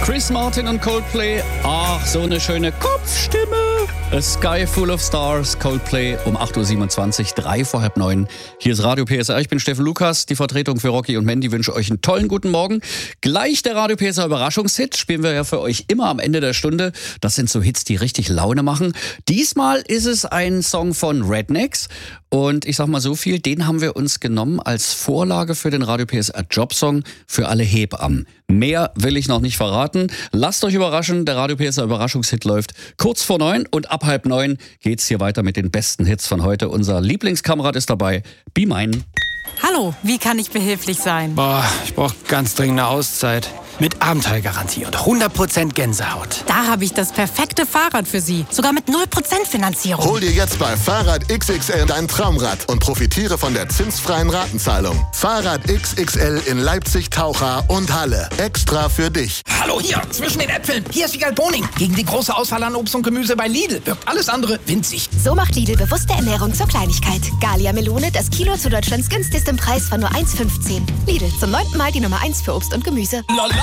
Chris Martin und Coldplay. Ach, so eine schöne Kopfstimme. A Sky Full of Stars, Coldplay um 8.27 Uhr, 8:03. Hier ist Radio PSR. Ich bin Steffen Lukas, die Vertretung für Rocky und Mandy. Wünsche euch einen tollen guten Morgen. Gleich der Radio PSR Überraschungshit spielen wir ja für euch immer am Ende der Stunde. Das sind so Hits, die richtig Laune machen. Diesmal ist es ein Song von Rednex. Und ich sag mal so viel, den haben wir uns genommen als Vorlage für den Radio PSR Jobsong für alle Hebammen. Mehr will ich noch nicht verraten. Lasst euch überraschen, der Radio PSR Überraschungshit läuft kurz vor 9 und ab 8:30 geht's hier weiter mit den besten Hits von heute. Unser Lieblingskamerad ist dabei, Be Mine. Hallo, wie kann ich behilflich sein? Ich brauche ganz dringend eine Auszeit. Mit Abenteuergarantie und 100% Gänsehaut. Da habe ich das perfekte Fahrrad für Sie. Sogar mit 0% Finanzierung. Hol dir jetzt bei Fahrrad XXL dein Traumrad und profitiere von der zinsfreien Ratenzahlung. Fahrrad XXL in Leipzig, Taucha und Halle. Extra für dich. Hallo hier, zwischen den Äpfeln. Hier ist Wiegald Boning. Gegen die große Auswahl an Obst und Gemüse bei Lidl wirkt alles andere winzig. So macht Lidl bewusste Ernährung zur Kleinigkeit. Gallia Melone, das Kilo zu Deutschlands günstigstem Preis von nur 1,15. Lidl, zum 9. Mal die Nummer 1 für Obst und Gemüse.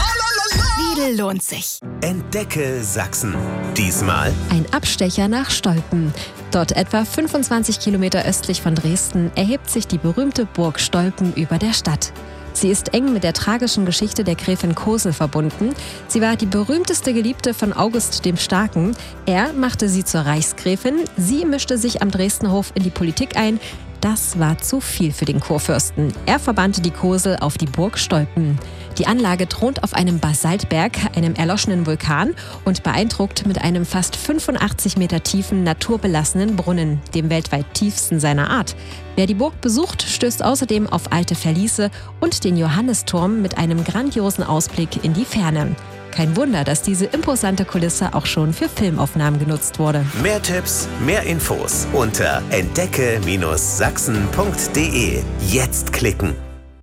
Lidl lohnt sich. Entdecke Sachsen. Diesmal ein Abstecher nach Stolpen. Dort etwa 25 Kilometer östlich von Dresden erhebt sich die berühmte Burg Stolpen über der Stadt. Sie ist eng mit der tragischen Geschichte der Gräfin Cosel verbunden. Sie war die berühmteste Geliebte von August dem Starken. Er machte sie zur Reichsgräfin. Sie mischte sich am Dresdenhof in die Politik ein. Das war zu viel für den Kurfürsten. Er verbannte die Cosel auf die Burg Stolpen. Die Anlage thront auf einem Basaltberg, einem erloschenen Vulkan und beeindruckt mit einem fast 85 Meter tiefen, naturbelassenen Brunnen, dem weltweit tiefsten seiner Art. Wer die Burg besucht, stößt außerdem auf alte Verliese und den Johannisturm mit einem grandiosen Ausblick in die Ferne. Kein Wunder, dass diese imposante Kulisse auch schon für Filmaufnahmen genutzt wurde. mehr Tipps, mehr Infos unter entdecke-sachsen.de. Jetzt klicken.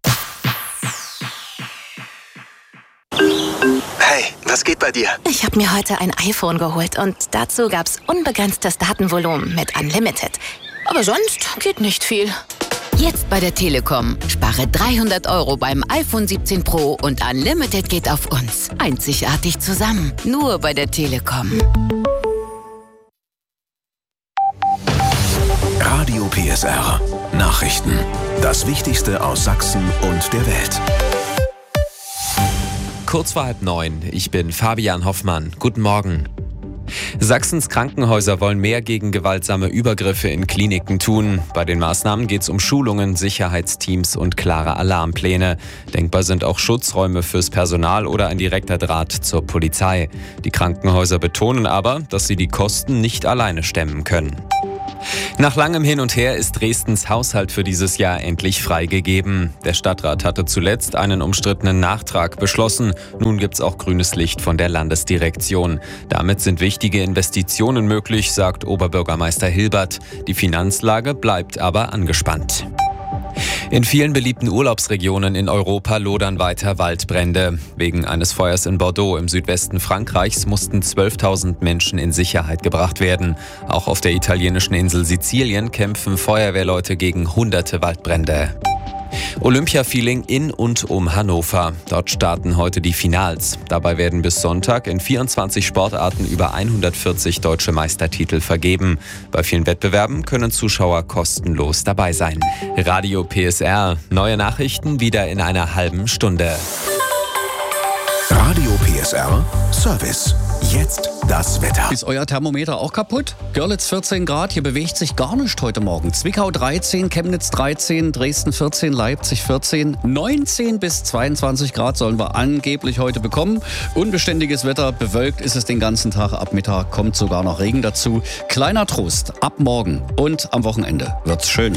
Hey, was geht bei dir? Ich habe mir heute ein iPhone geholt und dazu gab's unbegrenztes Datenvolumen mit Unlimited. Aber sonst geht nicht viel. Jetzt bei der Telekom. Spare 300 € beim iPhone 17 Pro und Unlimited geht auf uns. Einzigartig zusammen. Nur bei der Telekom. Radio PSR. Nachrichten. Das Wichtigste aus Sachsen und der Welt. Kurz vor 8:30. Ich bin Fabian Hoffmann. Guten Morgen. Sachsens Krankenhäuser wollen mehr gegen gewaltsame Übergriffe in Kliniken tun. Bei den Maßnahmen geht es um Schulungen, Sicherheitsteams und klare Alarmpläne. Denkbar sind auch Schutzräume fürs Personal oder ein direkter Draht zur Polizei. Die Krankenhäuser betonen aber, dass sie die Kosten nicht alleine stemmen können. Nach langem Hin und Her ist Dresdens Haushalt für dieses Jahr endlich freigegeben. Der Stadtrat hatte zuletzt einen umstrittenen Nachtrag beschlossen. Nun gibt's auch grünes Licht von der Landesdirektion. Damit sind wichtige Investitionen möglich, sagt Oberbürgermeister Hilbert. Die Finanzlage bleibt aber angespannt. In vielen beliebten Urlaubsregionen in Europa lodern weiter Waldbrände. Wegen eines Feuers in Bordeaux im Südwesten Frankreichs mussten 12.000 Menschen in Sicherheit gebracht werden. Auch auf der italienischen Insel Sizilien kämpfen Feuerwehrleute gegen hunderte Waldbrände. Olympia-Feeling in und um Hannover. Dort starten heute die Finals. Dabei werden bis Sonntag in 24 Sportarten über 140 deutsche Meistertitel vergeben. Bei vielen Wettbewerben können Zuschauer kostenlos dabei sein. Radio PSR. Neue Nachrichten wieder in einer halben Stunde. Radio PSR Service. Jetzt das Wetter. Ist euer Thermometer auch kaputt? Görlitz 14 Grad, hier bewegt sich gar nichts heute Morgen. Zwickau 13, Chemnitz 13, Dresden 14, Leipzig 14, 19 bis 22 Grad sollen wir angeblich heute bekommen. Unbeständiges Wetter, bewölkt ist es den ganzen Tag. Ab Mittag kommt sogar noch Regen dazu. Kleiner Trost, ab morgen und am Wochenende wird's schön.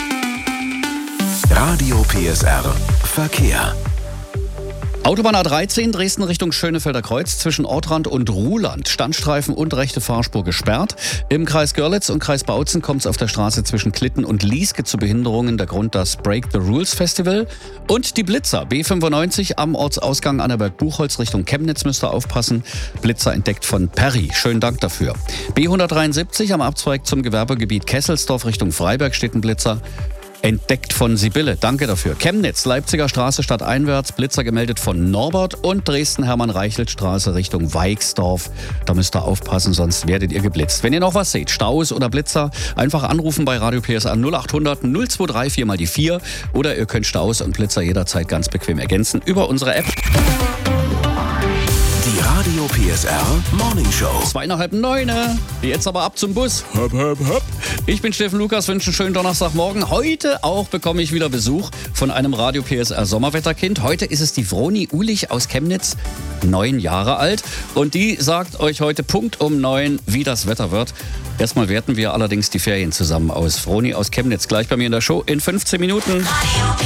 Radio PSR Verkehr. Autobahn A13, Dresden Richtung Schönefelder Kreuz, zwischen Ortrand und Ruhland. Standstreifen und rechte Fahrspur gesperrt. Im Kreis Görlitz und Kreis Bautzen kommt es auf der Straße zwischen Klitten und Lieske zu Behinderungen. Der Grund das Break the Rules Festival. Und die Blitzer, B95 am Ortsausgang Annaberg-Buchholz Richtung Chemnitz müsst ihr aufpassen. Blitzer entdeckt von Perry. Schönen Dank dafür. B173 am Abzweig zum Gewerbegebiet Kesselsdorf Richtung Freiberg steht ein Blitzer. Entdeckt von Sibylle. Danke dafür. Chemnitz, Leipziger Straße stadteinwärts. Blitzer gemeldet von Norbert. Und Dresden, Hermann-Reichelt-Straße Richtung Weixdorf. Da müsst ihr aufpassen, sonst werdet ihr geblitzt. Wenn ihr noch was seht, Staus oder Blitzer, einfach anrufen bei Radio PSR 0800 023 4 mal die 4. Oder ihr könnt Staus und Blitzer jederzeit ganz bequem ergänzen über unsere App. Die Radio PSR Morning Show. 8:30. Jetzt aber ab zum Bus. Hopp, hopp, hopp. Ich bin Steffen Lukas, wünsche einen schönen Donnerstagmorgen. Heute auch bekomme ich wieder Besuch von einem Radio PSR Sommerwetterkind. Heute ist es die Vroni Ulich aus Chemnitz, 9 Jahre alt. Und die sagt euch heute Punkt um 9, wie das Wetter wird. Erstmal werten wir allerdings die Ferien zusammen aus. Vroni aus Chemnitz gleich bei mir in der Show in 15 Minuten.